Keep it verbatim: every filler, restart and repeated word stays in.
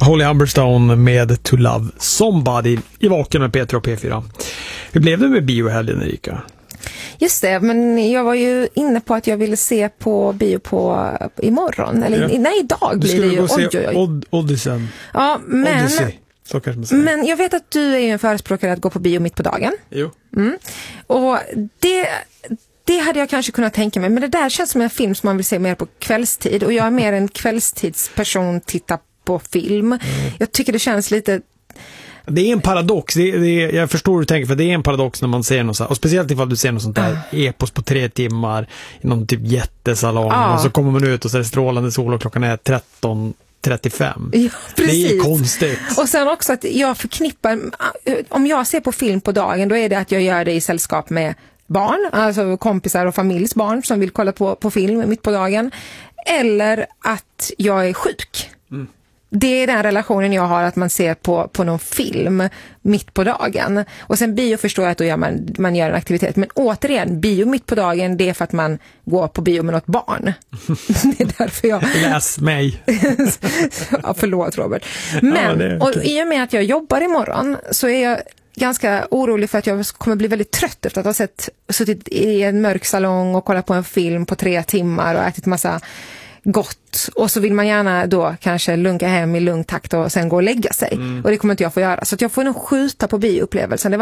Holly Humberstone med To Love Somebody i Vaken med Petra och P fyra. Hur blev det med biohelgen, Erika? Just det, men jag var ju inne på att jag ville se på bio på imorgon. Eller ja. nej, idag blir det ju. Du skulle gå och se Od- Odyssey. Ja, men, Odyssey. Så kanske man säger. Men jag vet att du är ju en förespråkare att gå på bio mitt på dagen. Jo. Mm. Och det... Det hade jag kanske kunnat tänka mig, men det där känns som en film som man vill se mer på kvällstid. Och jag är mer en kvällstidsperson, tittar på film. Mm. Jag tycker det känns lite... Det är en paradox, det är, det är, jag förstår hur du tänker, för det är en paradox när man ser något så här, och speciellt ifall du ser något sånt där uh. epos på tre timmar i någon typ jättesalong uh. och så kommer man ut och så är det strålande sol och klockan är tretton trettiofem. Ja, precis. Det är konstigt. Och sen också att jag förknippar, om jag ser på film på dagen, då är det att jag gör det i sällskap med barn, alltså kompisar och familjs barn som vill kolla på, på film mitt på dagen, eller att jag är sjuk. Mm. Det är den relationen jag har, att man ser på, på någon film mitt på dagen. Och sen bio förstår jag att då gör man, man gör en aktivitet. Men återigen, bio mitt på dagen, det är för att man går på bio med något barn. Det är därför jag... Läs mig. Ja, förlåt Robert. Men, ja, okay. Och i och med att jag jobbar imorgon så är jag ganska orolig för att jag kommer bli väldigt trött efter att ha sett, suttit i en mörk salong och kollat på en film på tre timmar och ätit massa gott. Och så vill man gärna då kanske lunka hem i lugn takt och sen gå och lägga sig. Mm. Och det kommer inte jag få göra. Så att jag får nog skjuta på bioupplevelsen. Det